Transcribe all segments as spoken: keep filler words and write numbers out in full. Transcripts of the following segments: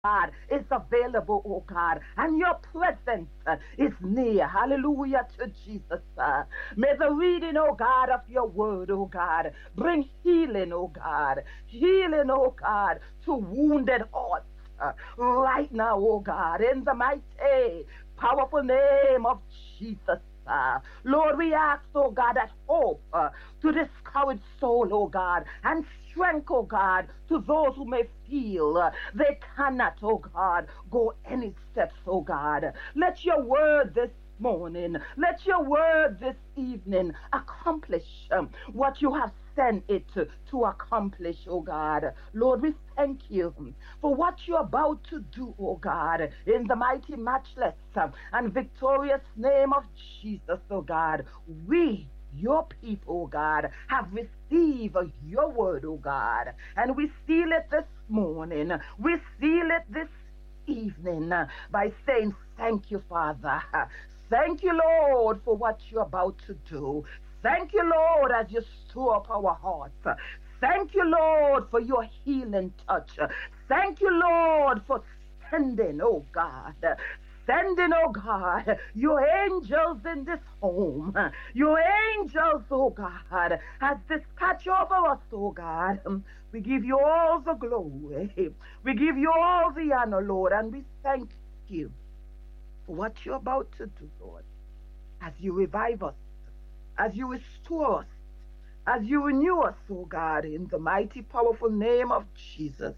God, is available, oh God, and your presence uh, is near. Hallelujah to Jesus. uh. May the reading, oh God, of your word, oh God, bring healing, oh God, healing, oh God, to wounded hearts. uh, Right now, oh God, in the mighty, powerful name of Jesus. uh. Lord, we ask, oh God, that hope uh, to discouraged soul, oh God, and strength, oh God, to those who may feel uh, they cannot, oh God, go any steps, oh God. Let your word this morning, let your word this evening accomplish um, what you have sent it to, to accomplish, oh God. Lord, we thank you for what you're about to do, oh God, in the mighty, matchless, um, and victorious name of Jesus, oh God. We your people, oh God, have received your word, oh God, and we seal it this morning. We seal it this evening uh, by saying, thank you, Father. Thank you, Lord, for what you're about to do. Thank you, Lord, as you store up our hearts. Thank you, Lord, for your healing touch. Thank you, Lord, for sending, oh God, sending, oh God, your angels in this home. Your angels, oh God, has dispatched over us, oh God. We give you all the glory. We give you all the honor, Lord, and we thank you for what you're about to do, Lord, as you revive us, as you restore us, as you renew us, oh God, in the mighty, powerful name of Jesus.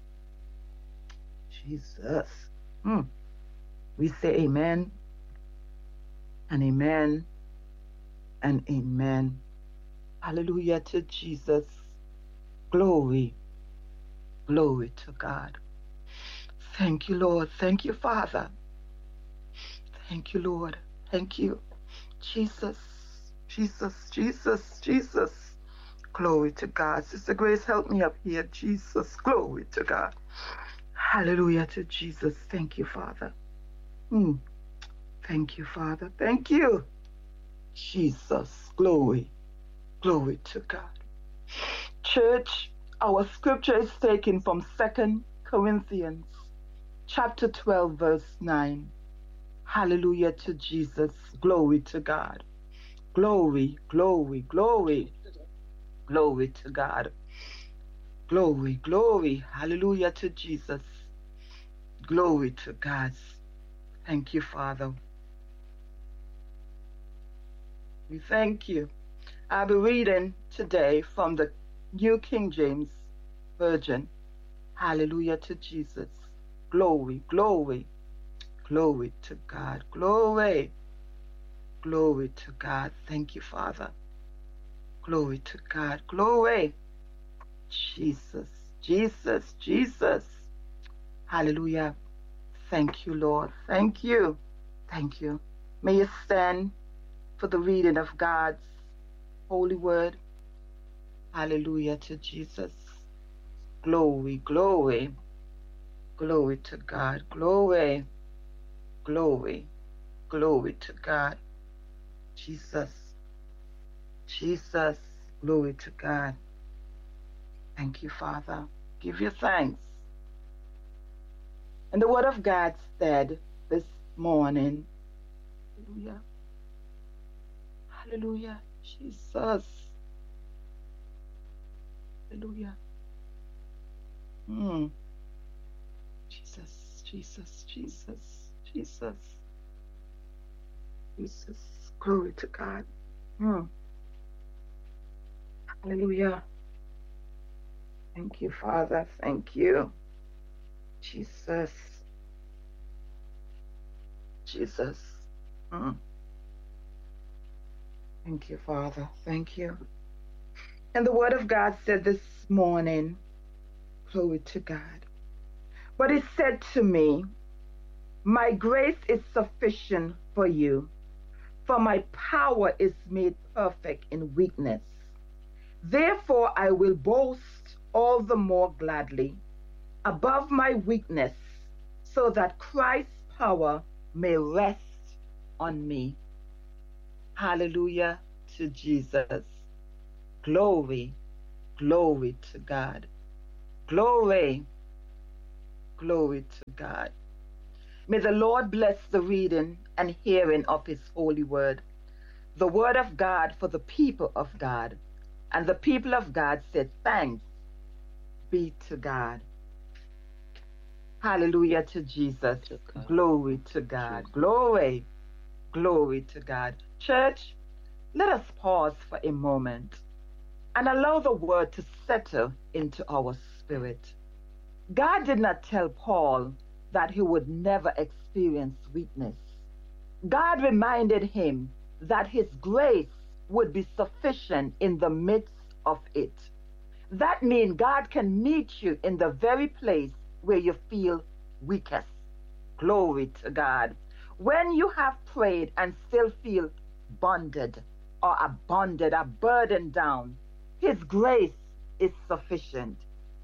Jesus. Mm. We say amen and amen and amen. Hallelujah to Jesus. Glory, glory to God. Thank you, Lord. Thank you, Father. Thank you, Lord. Thank you, Jesus, Jesus, Jesus, Jesus. Glory to God. Sister Grace, help me up here. Jesus, glory to God. Hallelujah to Jesus. Thank you, Father. Mm. Thank you, Father. Thank you. Jesus, glory, glory to God. Church, our scripture is taken from Second Corinthians chapter twelve, verse nine. Hallelujah to Jesus. Glory to God. Glory, glory, glory. Glory to God. Glory, glory. Hallelujah to Jesus. Glory to God. Thank you, Father. We thank you. I'll be reading today from the New King James Version. Hallelujah to Jesus. Glory, glory, glory to God. Glory, glory to God. Thank you, Father. Glory to God. Glory. Jesus, Jesus, Jesus. Hallelujah. Thank you, Lord. Thank you. Thank you. May you stand for the reading of God's holy word. Hallelujah to Jesus. Glory, glory, glory to God. Glory, glory, glory to God. Jesus, Jesus, glory to God. Thank you, Father. Give you thanks. And the word of God said this morning, hallelujah, hallelujah, Jesus, hallelujah. Mm. Jesus, Jesus, Jesus, Jesus, Jesus, glory to God. Mm. Hallelujah. Thank you, Father. Thank you. Jesus. Jesus. Mm. Thank you, Father. Thank you. And the word of God said this morning, glory to God. But it said to me, my grace is sufficient for you, for my power is made perfect in weakness. Therefore, I will boast all the more gladly above my weakness, so that Christ's power may rest on me. Hallelujah to Jesus. Glory, glory to God. Glory, Glory to God. May the Lord bless the reading and hearing of his holy word, the word of God for the people of God. And the people of God said, thanks be to God. Hallelujah to Jesus. To God. Glory to God. Glory. Glory to God. Church, let us pause for a moment and allow the word to settle into our spirit. God did not tell Paul that he would never experience weakness. God reminded him that his grace would be sufficient in the midst of it. That means God can meet you in the very place where you feel weakest. Glory to God. When you have prayed and still feel bonded or abundant or burdened down, his grace is sufficient.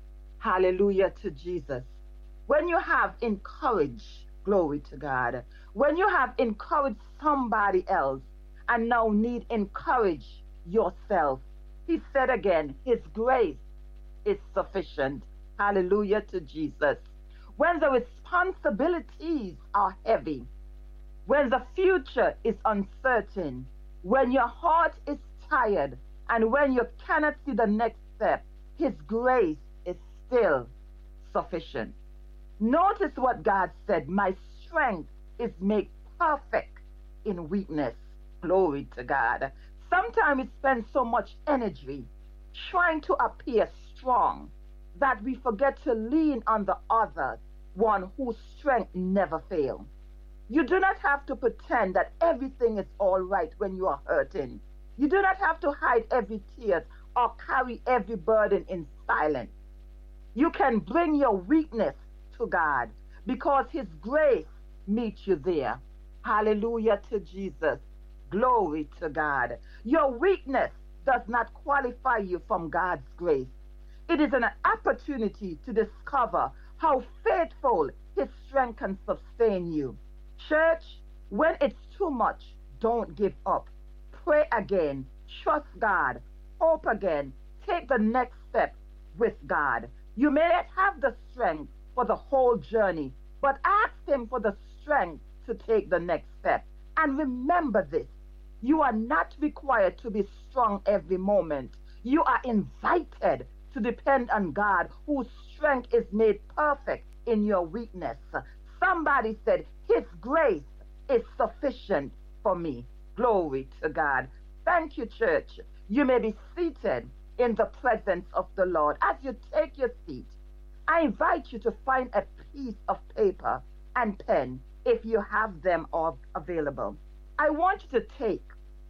Hallelujah to Jesus. When you have encouraged, glory to God, when you have encouraged somebody else and now need encourage yourself, he said again, his grace is sufficient. Hallelujah to Jesus. When the responsibilities are heavy, when the future is uncertain, when your heart is tired, and when you cannot see the next step, his grace is still sufficient. Notice what God said, my strength is made perfect in weakness. Glory to God. Sometimes we spend so much energy trying to appear strong that we forget to lean on the other one whose strength never fails. You do not have to pretend that everything is all right when you are hurting. You do not have to hide every tear or carry every burden in silence. You can bring your weakness to God because his grace meets you there. Hallelujah to Jesus. Glory to God. Your weakness does not qualify you from God's grace. It is an opportunity to discover how faithful his strength can sustain you. Church, when it's too much, don't give up. Pray again. Trust God. Hope again. Take the next step with God. You may not have the strength for the whole journey, but ask him for the strength to take the next step. And remember this, you are not required to be strong every moment. You are invited to depend on God, whose strength is made perfect in your weakness. Somebody said, his grace is sufficient for me. Glory to God. Thank you, church. You may be seated in the presence of the Lord. As you take your seat, I invite you to find a piece of paper and pen if you have them all available. I want you to take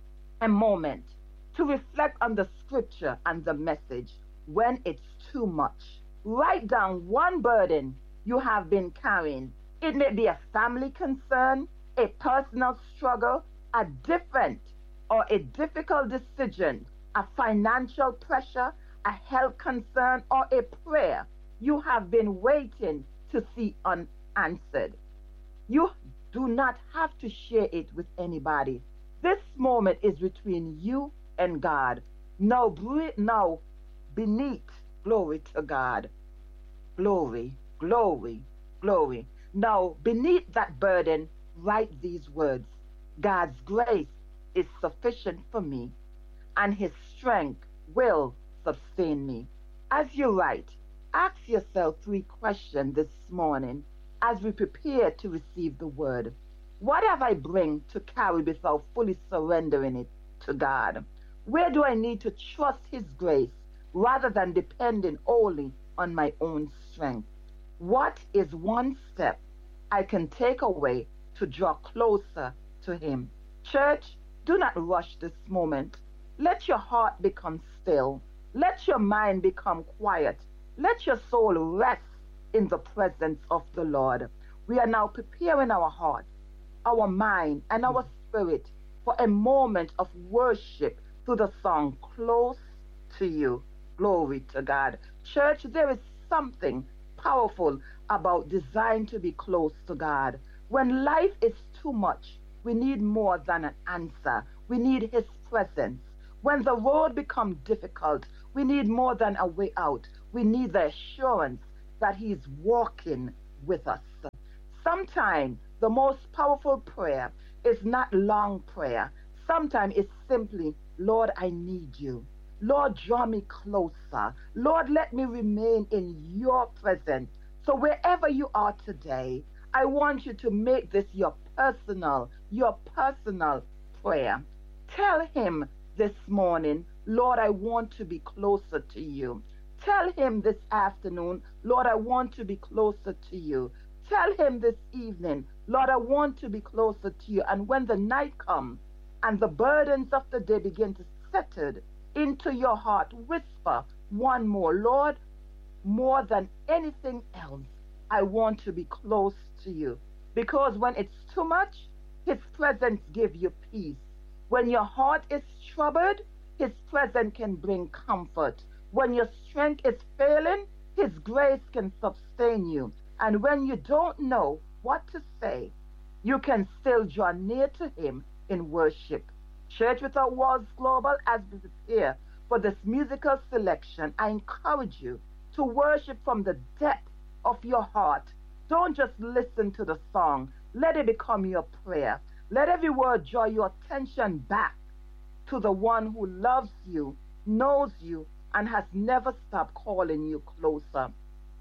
a moment to reflect on the scripture and the message when it's too much. Write down one burden you have been carrying. It may be a family concern, a personal struggle, a different or a difficult decision, a financial pressure, a health concern, or a prayer you have been waiting to see unanswered. You do not have to share it with anybody. This moment is between you and God. Now, breathe, now beneath, glory to God. Glory, glory, glory. Now, beneath that burden, write these words. God's grace is sufficient for me, and his strength will sustain me. As you write, ask yourself three questions this morning as we prepare to receive the word. What have I bring to carry without fully surrendering it to God? Where do I need to trust his grace rather than depending only on my own strength? What is one step I can take away to draw closer to him? Church, do not rush this moment. Let your heart become still. Let your mind become quiet. Let your soul rest in the presence of the Lord. We are now preparing our heart, our mind, and our spirit for a moment of worship through the song, Close to You. Glory to God. Church, there is something powerful about desiring to be close to God. When life is too much, we need more than an answer. We need his presence. When the road becomes difficult, we need more than a way out. We need the assurance that he is walking with us. Sometimes the most powerful prayer is not long prayer. Sometimes it's simply, Lord, I need you. Lord, draw me closer. Lord, let me remain in your presence. So wherever you are today, I want you to make this your personal, your personal prayer. Tell him this morning, Lord, I want to be closer to you. Tell him this afternoon, Lord, I want to be closer to you. Tell him this evening, Lord, I want to be closer to you. And when the night comes and the burdens of the day begin to settle into your heart, whisper one more, Lord, more than anything else, I want to be close to you. Because when it's too much, his presence gives you peace. When your heart is troubled, his presence can bring comfort. When your strength is failing, his grace can sustain you. And when you don't know what to say, you can still draw near to him in worship. Church Without Walls Global, as we prepare for this musical selection, I encourage you to worship from the depth of your heart. Don't just listen to the song. Let it become your prayer. Let every word draw your attention back to the one who loves you, knows you, and has never stopped calling you closer.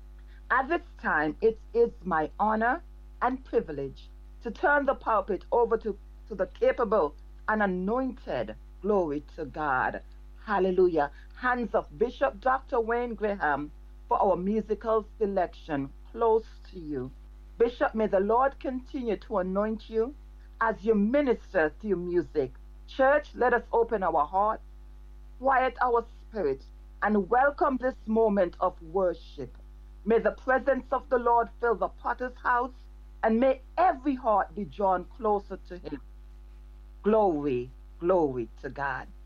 At this time, it is my honor and privilege to turn the pulpit over to, to the capable and anointed, glory to God, hallelujah, hands of Bishop Doctor Wayne Graham for our musical selection, Close to You. Bishop, may the Lord continue to anoint you as you minister through music. Church, let us open our hearts, quiet our spirits, and welcome this moment of worship. May the presence of the Lord fill the potter's house, and may every heart be drawn closer to him. Glory, glory to God.